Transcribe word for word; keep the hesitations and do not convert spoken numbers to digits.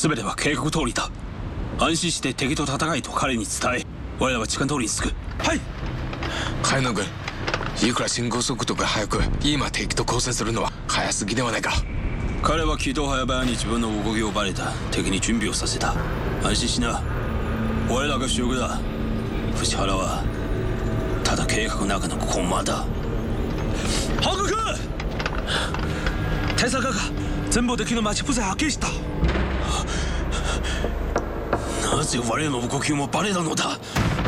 全ては計画通りだ。安心して敵と戦いと彼に伝え、我らは時間通りに着く。はい。 海野君、いくら進行速度が速く今敵と交戦するのは早すぎではないか。 彼は木戸早々に自分の動きをバレた。敵に準備をさせた。安心しな。我らが主力だ。藤原はただ計画の中の駒だ。ハグ君、手坂が全部敵の待ち伏せ発見した。なぜ我らの動きもバレたのだ。